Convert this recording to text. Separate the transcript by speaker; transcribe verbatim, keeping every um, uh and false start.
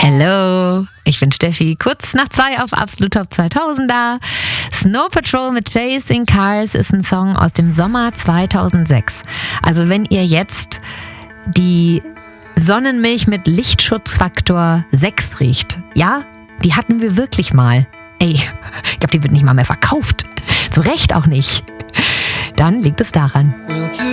Speaker 1: Hallo, ich bin Steffi, kurz nach zwei auf Absolut Top zweitausender. Snow Patrol mit Chasing Cars ist ein Song aus dem Sommer zweitausendsechs. Also wenn ihr jetzt die Sonnenmilch mit Lichtschutzfaktor sechs riecht, ja, die hatten wir wirklich mal. Ey, ich glaube, die wird nicht mal mehr verkauft. Zu Recht auch nicht. Dann liegt es daran.